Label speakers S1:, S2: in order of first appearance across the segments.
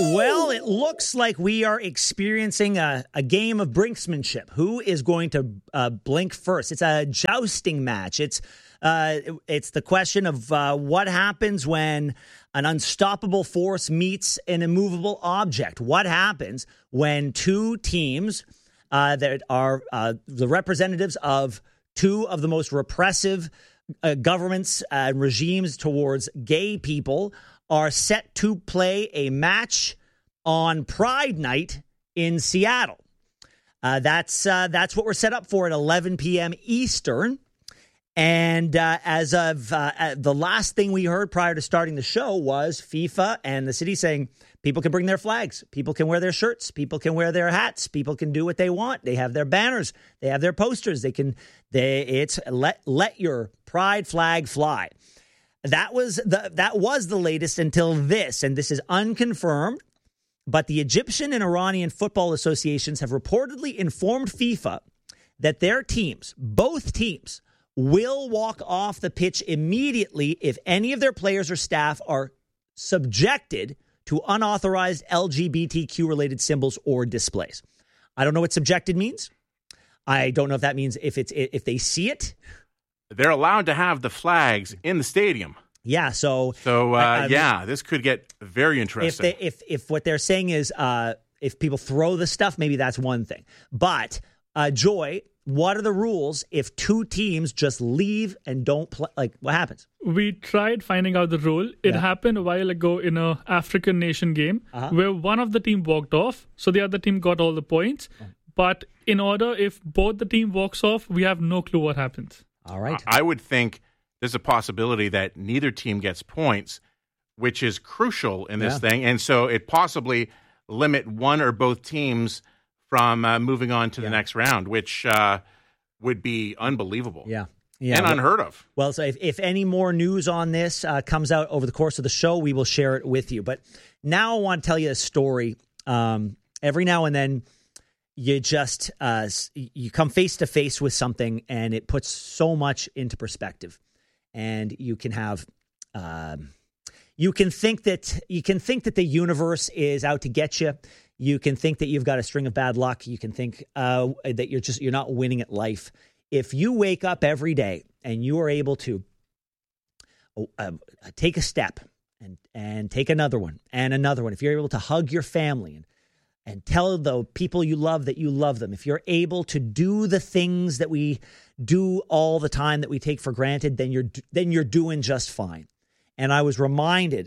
S1: Well, it looks like we are experiencing a game of brinksmanship. Who is going to blink first? It's a jousting match. It's the question of what happens when an unstoppable force meets an immovable object. What happens when two teams that are the representatives of two of the most repressive governments and regimes towards gay people are set to play a match on Pride Night in Seattle. That's what we're set up for at 11 p.m. Eastern. And as of the last thing we heard prior to starting the show was FIFA and the city saying people can bring their flags, people can wear their shirts, people can wear their hats, people can do what they want. They have their banners, they have their posters. It's let your pride flag fly. That was the latest until this, and this is unconfirmed. But the Egyptian and Iranian football associations have reportedly informed FIFA that their teams, both teams, will walk off the pitch immediately if any of their players or staff are subjected to unauthorized LGBTQ-related symbols or displays. I don't know what subjected means. I don't know if that means if they see it.
S2: They're allowed to have the flags in the stadium.
S1: Yeah, so
S2: this could get very interesting.
S1: If what they're saying is if people throw the stuff, maybe that's one thing. But Joy, what are the rules if two teams just leave and don't play? Like, what happens?
S3: We tried finding out the rule. It happened a while ago in an African nation game where one of the team walked off, so the other team got all the points. But in order, if both the team walks off, we have no clue what happens.
S1: All right.
S2: I would think there's a possibility that neither team gets points, which is crucial in this thing. And so it possibly limit one or both teams from moving on to the next round, which would be unbelievable.
S1: Yeah,
S2: and unheard of.
S1: Well, so if any more news on this comes out over the course of the show, we will share it with you. But now I want to tell you a story. Every now and then, you just you come face to face with something, and it puts so much into perspective. And you can have, you can think that the universe is out to get you. You can think that you've got a string of bad luck. You can think that you're not winning at life. If you wake up every day and you are able to take a step and take another one and another one, if you're able to hug your family and tell the people you love that you love them, if you're able to do the things that we do all the time that we take for granted, then you're doing just fine. And I was reminded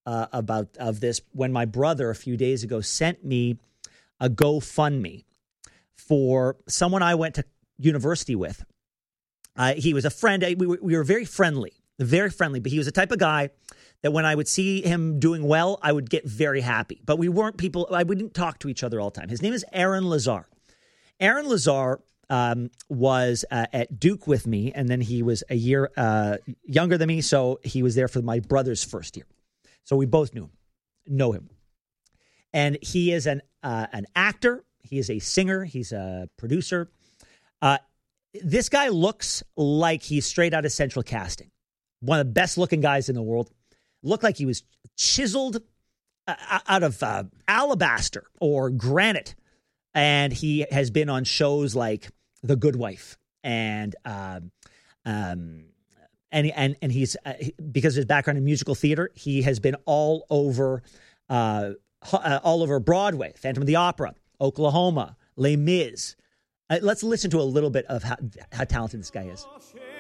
S1: of this when my brother a few days ago sent me a GoFundMe for someone I went to university with. He was a friend. We were very friendly, but he was the type of guy that when I would see him doing well, I would get very happy. But we weren't people, we didn't talk to each other all the time. His name is Aaron Lazar. Aaron Lazar was at Duke with me, and then he was a year younger than me, so he was there for my brother's first year. So we both know him. And he is an actor. He is a singer. He's a producer. This guy looks like he's straight out of Central Casting. One of the best looking guys in the world. Looked like he was chiseled out of alabaster or granite. And he has been on shows like The Good Wife. And he's because of his background in musical theater, he has been all over Broadway, Phantom of the Opera, Oklahoma, Les Mis. Let's listen to a little bit of how talented this guy is.